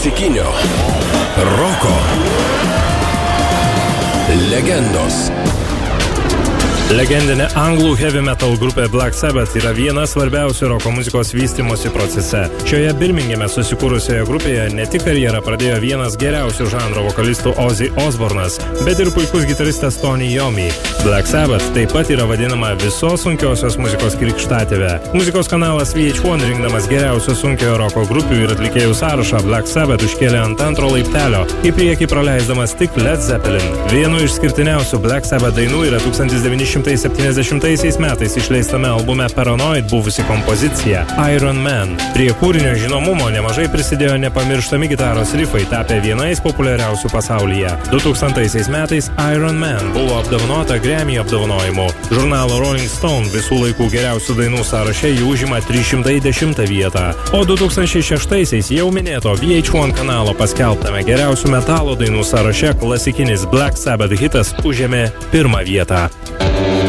klasikinio roko legendos. Legendinė anglų heavy metal grupė Black Sabbath yra viena svarbiausių roko muzikos vystymosi procese. Šioje Birmingeme susikūrusioje grupėje ne tik karjerą pradėjo vienas geriausių žanro vokalistų Ozzy Osbournas, bet ir puikus gitaristas Tony Iommi. Black Sabbath taip pat yra vadinama visos sunkiosios muzikos krikštatėve. Muzikos kanalas VH1 rinkdamas geriausių sunkiojo roko grupių ir atlikėjų sąrašą Black Sabbath užkėlė ant antro laiptelio, į priekį praleisdamas tik Led Zeppelin. Vienu iš skirtiniausių Black Sabbath dainų yra 1970 metais išleistame albume Paranoid buvusi kompozicija Iron Man. Prie kūrinio žinomumo nemažai prisidėjo nepamirštami gitaros rifai, tapę vienais populiariausių pasaulyje. 2000 metais Iron Man buvo apdovanota Grammy apdovanojimu. Žurnalo Rolling Stone visų laikų geriausių dainų sąraše jį užima 310 vietą. O 2006 jau minėto VH1 kanalo paskelbtame geriausių metalo dainų sąraše klasikinis Black Sabbath hitas užėmė pirmą vietą.